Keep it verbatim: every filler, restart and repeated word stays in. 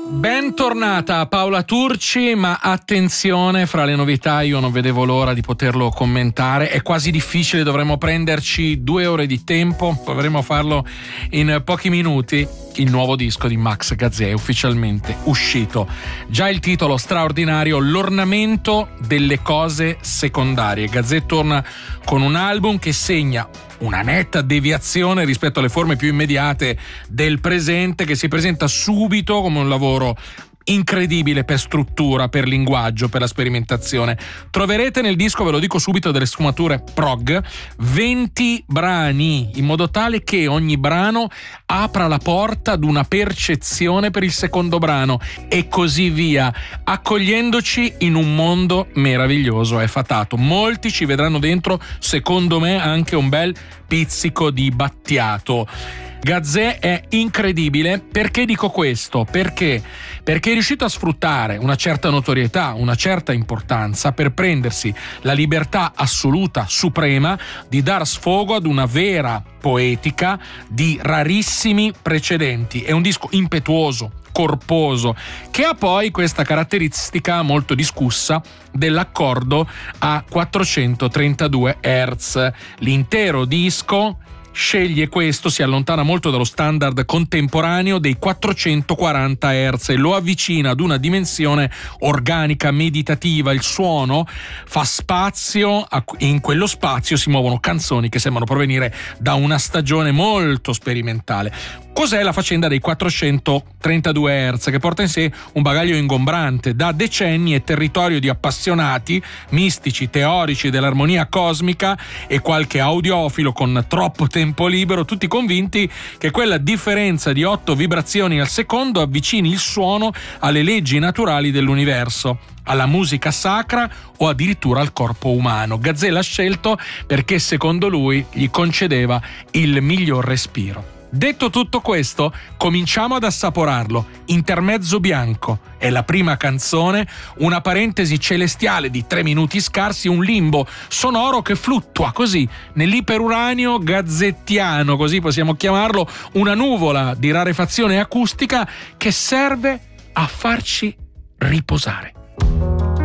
Bentornata Paola Turci, ma attenzione, fra le novità io non vedevo l'ora di poterlo commentare, è quasi difficile, dovremmo prenderci due ore di tempo, proveremo a farlo in pochi minuti. Il nuovo disco di Max Gazzè è ufficialmente uscito. Già il titolo straordinario, L'ornamento delle cose secondarie. Gazzè torna con un album che segna una netta deviazione rispetto alle forme più immediate del presente, che si presenta subito come un lavoro incredibile per struttura, per linguaggio, per la sperimentazione. Troverete nel disco, ve lo dico subito, delle sfumature prog, venti brani, in modo tale che ogni brano apra la porta ad una percezione per il secondo brano e così via, accogliendoci in un mondo meraviglioso e fatato. Molti ci vedranno dentro, secondo me, anche un bel pizzico di Battiato. Gazzè è incredibile. Perché dico questo? Perché? Perché è riuscito a sfruttare una certa notorietà, una certa importanza per prendersi la libertà assoluta, suprema, di dar sfogo ad una vera poetica di rarissimi precedenti. È un disco impetuoso, corposo, che ha poi questa caratteristica molto discussa dell'accordo a quattrocentotrentadue hertz. L'intero disco sceglie questo, si allontana molto dallo standard contemporaneo dei quattrocentoquaranta hertz e lo avvicina ad una dimensione organica, meditativa. Il suono fa spazio, in quello spazio si muovono canzoni che sembrano provenire da una stagione molto sperimentale. Cos'è la faccenda dei quattrocentotrentadue hertz? Che porta in sé un bagaglio ingombrante. Da decenni è territorio di appassionati, mistici, teorici dell'armonia cosmica e qualche audiofilo con troppo tempo libero, tutti convinti che quella differenza di otto vibrazioni al secondo avvicini il suono alle leggi naturali dell'universo, alla musica sacra o addirittura al corpo umano. Gazzè l'ha scelto perché secondo lui gli concedeva il miglior respiro. Detto tutto questo, cominciamo ad assaporarlo. Intermezzo bianco è la prima canzone, una parentesi celestiale di tre minuti scarsi, un limbo sonoro che fluttua così nell'iperuranio gazzettiano, così possiamo chiamarlo, una nuvola di rarefazione acustica che serve a farci riposare.